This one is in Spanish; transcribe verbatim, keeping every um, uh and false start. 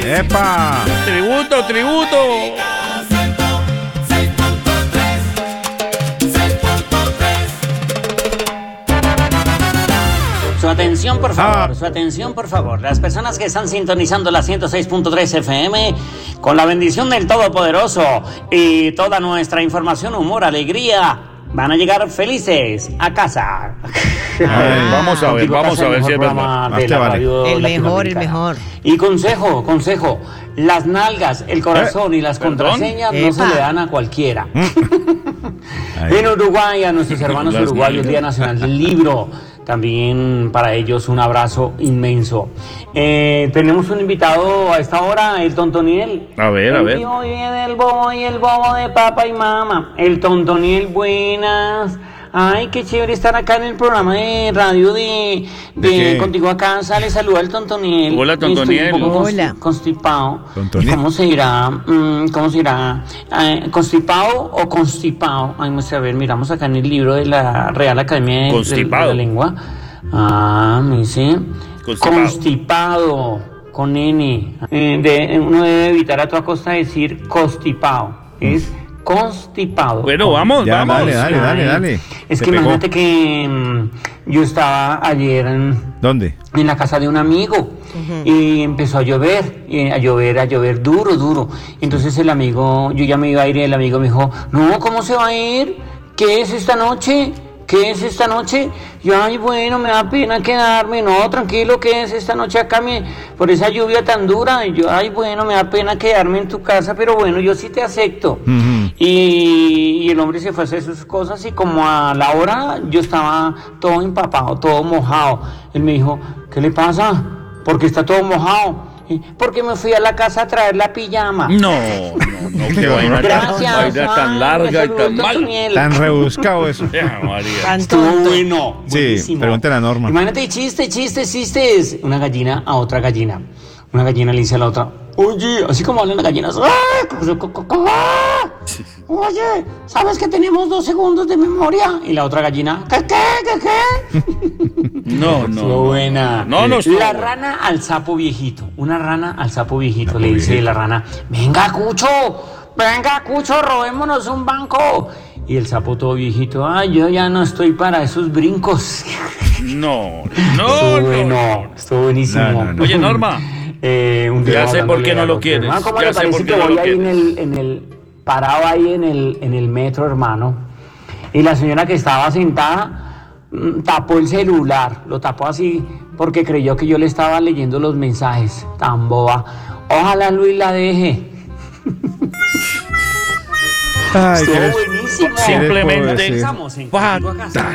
¡Epa! Tributo, tributo. Su atención, por favor, ah. su atención, por favor. Las personas que están sintonizando la ciento seis punto tres F M, con la bendición del Todopoderoso y toda nuestra información, humor, alegría, van a llegar felices a casa. Ay, vamos a ver, vamos a ver si es verdad. El mejor, el mejor. Y consejo, consejo, las nalgas, el corazón ¿Eh? y las ¿Perdón? contraseñas Epa. no se le dan a cualquiera. En Uruguay, a nuestros hermanos uruguayos, Día Nacional del Libro. También para ellos un abrazo inmenso. Eh, tenemos un invitado a esta hora, el Tontoniel. A ver, a ver. El tío viene el bobo y el bobo de papá y mamá. El Tontoniel, buenas. Ay, qué chévere estar acá en el programa de radio de, de, ¿De Contigo Acá. Sale, saluda al Tontoniel. Hola, Tontoniel. Estoy un poco Hola. constipado. Tontoniel. ¿Cómo se dirá? ¿Cómo se dirá? Eh, ¿Constipado o constipado? Ay, no sé, a ver, miramos acá en el libro de la Real Academia de, de, de la Lengua. Ah, me dice. Constipado. Constipado, con N. Eh, de, uno debe evitar a toda costa decir constipado. Es constipado. Bueno, vamos, ya, vamos. Dale, dale, dale, dale. Es Se que pegó. imagínate que um, yo estaba ayer en, ¿Dónde? en la casa de un amigo uh-huh. y empezó a llover, y a llover, a llover duro, duro. Entonces el amigo, yo ya me iba a ir y el amigo me dijo, no, ¿cómo se va a ir? ¿Qué es esta noche? ¿Qué es esta noche? Yo, ay, bueno, me da pena quedarme. No, tranquilo, ¿qué es esta noche acá me, por esa lluvia tan dura? Y yo, ay, bueno, me da pena quedarme en tu casa, pero bueno, yo sí te acepto. Uh-huh. y, y el hombre se fue a hacer sus cosas y como a la hora yo estaba todo empapado, todo mojado. Él me dijo, ¿qué le pasa? Porque está todo mojado. Porque me fui a la casa a traer la pijama. No, no, no, qué vaina. Gracias, vaina tan larga y tan mal. Tan rebuscado eso. Ya, María. Estuvo bueno. Sí, buenísimo. pregúntale a Norma. Imagínate, chiste, chiste, chistes. Una gallina a otra gallina. Una gallina le dice a la otra, oye, así como hablan las gallinas. Oye, ¿sabes que tenemos dos segundos de memoria? Y la otra gallina, ¿qué, qué, qué, qué? No, no. Estuvo buena. No, no estuvo La buena. rana al sapo viejito. Una rana al sapo viejito. Sapo Le dice viejito. la rana, venga, Cucho, venga, Cucho, robémonos un banco. Y el sapo todo viejito, ay, yo ya no estoy para esos brincos. No, no, Estuvo no. bueno, estuvo buenísimo. No, no, no. Oye, Norma. Eh, un día Ya sé por qué no lo quieres. Hermano, ¿cómo Ya le sé parece por que qué no voy lo ahí en quieres. el, en el, parado ahí en el, en el metro, hermano? Y la señora que estaba sentada mm, tapó el celular, lo tapó así porque creyó que yo le estaba leyendo los mensajes. Tan boba. Ojalá Luis la deje. Ay, Estuvo ¿qué les- buenísimo. ¿qué les puedo Simplemente decir? Estamos en Contigo Acá.